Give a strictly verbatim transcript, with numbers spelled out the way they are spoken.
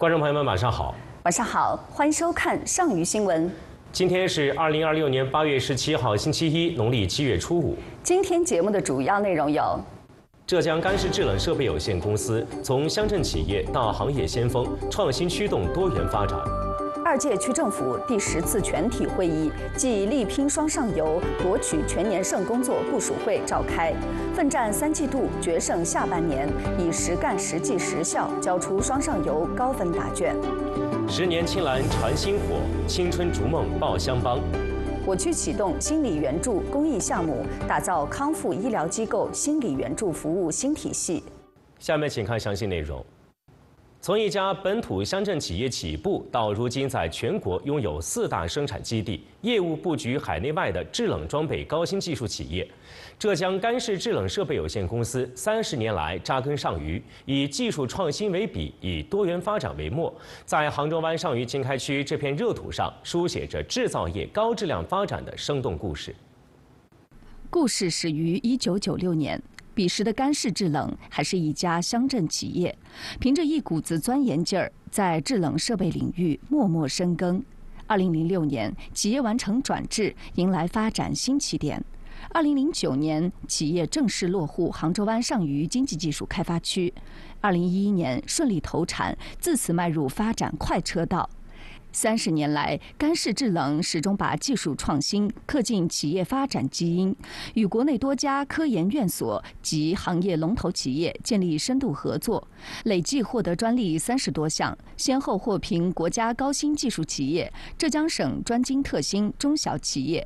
观众朋友们，晚上好。 晚上好，欢迎收看上虞新闻。 今天是二零二六年八月十七号，星期一，农历七月初五。 今天节目的主要内容有： 浙江干式制冷设备有限公司从乡镇企业到行业先锋，创新驱动多元发展。 二届区政府第十次全体会议暨力拼双上游夺取全年胜工作部署会召开，奋战三季度，决胜下半年，以实干实际实效交出双上游高分答卷。 十年青蓝传薪火，青春逐梦报乡邦。 我区启动心理援助公益项目，打造康复医疗机构心理援助服务新体系。 下面请看详细内容。从一家本土乡镇企业起步，到如今在全国拥有四大生产基地、业务布局海内外的制冷装备高新技术企业，浙江干式制冷设备有限公司三十年来扎根上虞，以技术创新为笔，以多元发展为墨，在杭州湾上虞经开区这片热土上，书写着制造业高质量发展的生动故事。 故事始于一九九六年。彼时的干式制冷还是一家乡镇企业，凭着一股子钻研劲儿，在制冷设备领域默默深耕。二零零六年，企业完成转制，迎来发展新起点。二零零九年，企业正式落户杭州湾上虞经济技术开发区。二零一一年，顺利投产，自此迈入发展快车道。三十年来，干式制冷始终把技术创新刻进企业发展基因，与国内多家科研院所及行业龙头企业建立深度合作，累计获得专利三十多项，先后获评国家高新技术企业、浙江省专精特新中小企业、